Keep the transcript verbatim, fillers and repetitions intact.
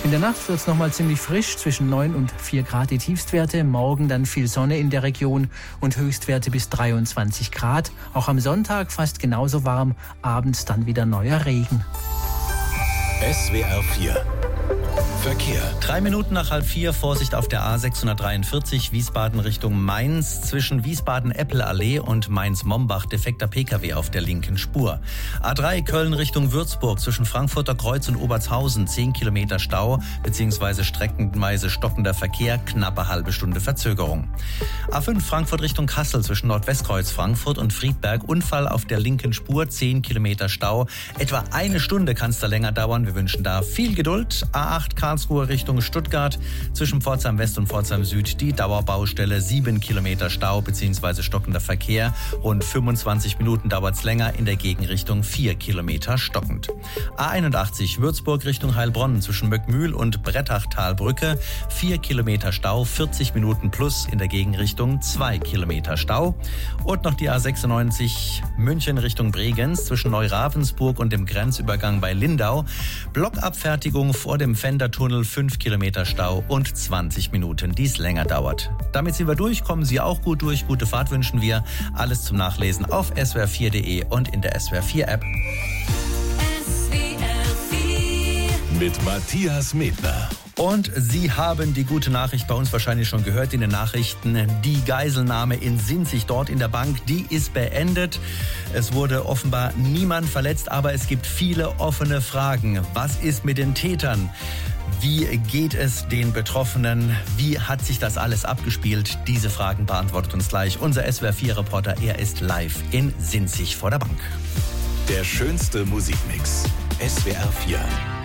In der Nacht wird es nochmal ziemlich frisch, zwischen neun und vier Grad die Tiefstwerte. Morgen dann viel Sonne in der Region und Höchstwerte bis dreiundzwanzig Grad. Auch am Sonntag fast genauso warm, abends dann wieder neuer Regen. S W R vier Verkehr. Drei Minuten nach halb vier, Vorsicht auf der A sechshundertdreiundvierzig, Wiesbaden Richtung Mainz. Zwischen Wiesbaden-Eppel-Allee und Mainz-Mombach defekter Pkw auf der linken Spur. A drei Köln Richtung Würzburg, zwischen Frankfurter Kreuz und Obertshausen, zehn Kilometer Stau, beziehungsweise streckenweise stockender Verkehr, knappe halbe Stunde Verzögerung. A fünf Frankfurt Richtung Kassel, zwischen Nordwestkreuz Frankfurt und Friedberg, Unfall auf der linken Spur, zehn Kilometer Stau. Etwa eine Stunde kann es da länger dauern. Wir wünschen da viel Geduld. A acht Karlsruhe Richtung Stuttgart, zwischen Pforzheim West und Pforzheim Süd die Dauerbaustelle, sieben Kilometer Stau bzw. stockender Verkehr. Rund fünfundzwanzig Minuten dauert es länger, in der Gegenrichtung vier Kilometer stockend. A einundachtzig Würzburg Richtung Heilbronn, zwischen Möckmühl und Brettachtalbrücke, vier Kilometer Stau, vierzig Minuten plus, in der Gegenrichtung zwei Kilometer Stau. Und noch die A sechsundneunzig München Richtung Bregenz, zwischen Neuravensburg und dem Grenzübergang bei Lindau, Blockabfertigung vor dem Fendertunnel, fünf Kilometer Stau und zwanzig Minuten, die es länger dauert. Damit sind wir durch, kommen Sie auch gut durch. Gute Fahrt wünschen wir. Alles zum Nachlesen auf S W R vier Punkt de und in der S W R vier App. S W R vier mit Matthias Medner. Und Sie haben die gute Nachricht bei uns wahrscheinlich schon gehört in den Nachrichten. Die Geiselnahme in Sinzig, dort in der Bank, die ist beendet. Es wurde offenbar niemand verletzt, aber es gibt viele offene Fragen. Was ist mit den Tätern? Wie geht es den Betroffenen? Wie hat sich das alles abgespielt? Diese Fragen beantwortet uns gleich unser S W R vier Reporter. Er ist live in Sinzig vor der Bank. Der schönste Musikmix. S W R vier.